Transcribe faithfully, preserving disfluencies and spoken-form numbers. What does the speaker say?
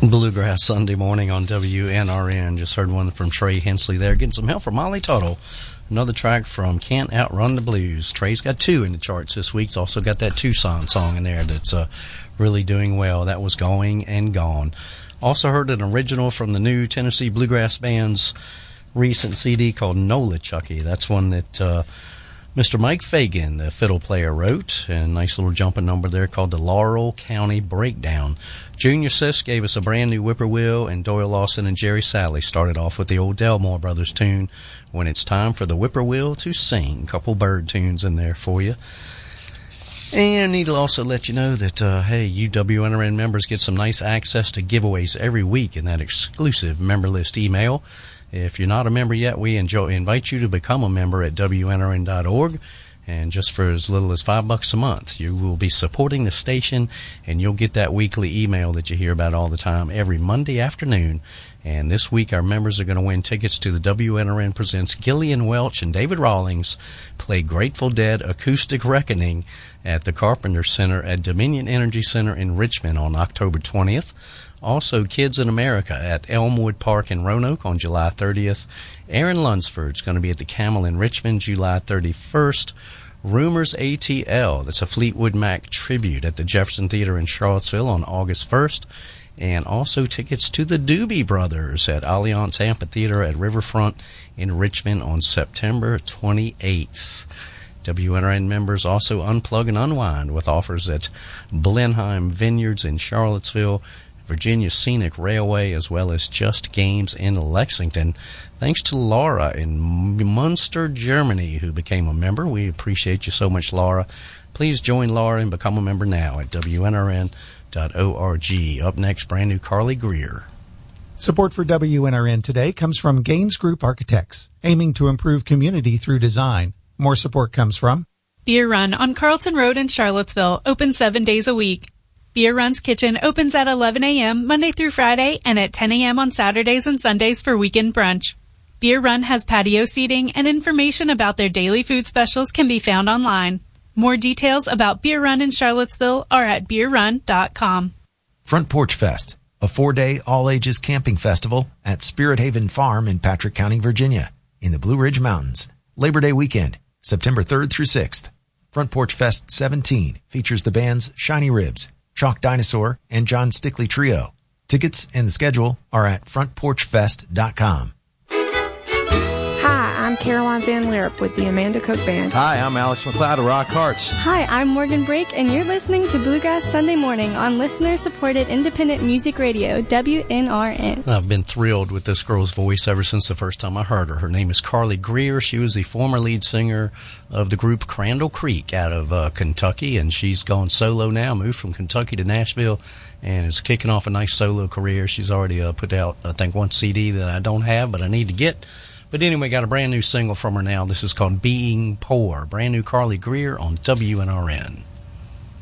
Bluegrass Sunday morning on W N R N. Just heard one from Trey Hensley there. Getting some help from Molly Tuttle. Another track from Can't Outrun the Blues. Trey's got two in the charts this week. He's also got that Tucson song in there that's uh, really doing well. That was Going and Gone. Also heard an original from the new Tennessee Bluegrass Band's recent C D called Nola Chucky. That's one that uh, Mister Mike Fagan, the fiddle player, wrote. And a nice little jumping number there called the Laurel County Breakdown. Junior Sis gave us a brand new whippoorwill, and Doyle Lawson and Jerry Salley started off with the old Delmore Brothers tune, When It's Time for the Whippoorwill to Sing. A couple bird tunes in there for you. And I need to also let you know that, uh, hey, you W N R N members get some nice access to giveaways every week in that exclusive member list email. If you're not a member yet, we enjoy, invite you to become a member at W N R N dot org. And just for as little as five bucks a month, you will be supporting the station, and you'll get that weekly email that you hear about all the time every Monday afternoon. And this week, our members are going to win tickets to the W N R N Presents Gillian Welch and David Rawlings play Grateful Dead Acoustic Reckoning at the Carpenter Center at Dominion Energy Center in Richmond on October twentieth. Also, Kids in America at Elmwood Park in Roanoke on July thirtieth. Aaron Lunsford's going to be at the Camel in Richmond July thirty-first. Rumors A T L, that's a Fleetwood Mac tribute at the Jefferson Theater in Charlottesville on August first. And also tickets to the Doobie Brothers at Allianz Amphitheater at Riverfront in Richmond on September twenty-eighth. W N R N members also unplug and unwind with offers at Blenheim Vineyards in Charlottesville, Virginia Scenic Railway, as well as Just Games in Lexington. Thanks to Laura in Munster, Germany, who became a member. We appreciate you so much, Laura. Please join Laura and become a member now at W N R N dot org. Up next, brand new Carly Greer. Support for W N R N today comes from Gaines Group Architects, aiming to improve community through design. More support comes from Beer Run on Carlton Road in Charlottesville, open seven days a week. Beer Run's Kitchen opens at eleven a.m. Monday through Friday and at ten a.m. on Saturdays and Sundays for weekend brunch. Beer Run has patio seating, and information about their daily food specials can be found online. More details about Beer Run in Charlottesville are at beer run dot com. Front Porch Fest, a four-day all-ages camping festival at Spirit Haven Farm in Patrick County, Virginia, in the Blue Ridge Mountains. Labor Day weekend, September third through sixth. Front Porch Fest seventeen features the bands Shiny Ribs, Chalk Dinosaur, and John Stickley Trio. Tickets and the schedule are at front porch fest dot com. Hi, I'm Caroline Van Lierop with the Amanda Cook Band. Hi, I'm Alex McLeod of Rock Hearts. Hi, I'm Morgan Brake, and you're listening to Bluegrass Sunday Morning on listener-supported independent music radio, W N R N. I've been thrilled with this girl's voice ever since the first time I heard her. Her name is Carly Greer. She was the former lead singer of the group Crandall Creek out of uh, Kentucky, and she's gone solo now, moved from Kentucky to Nashville, and is kicking off a nice solo career. She's already uh, put out, I think, one C D that I don't have, but I need to get. But anyway, got a brand new single from her now. This is called Being Poor. Brand new Carly Greer on W N R N.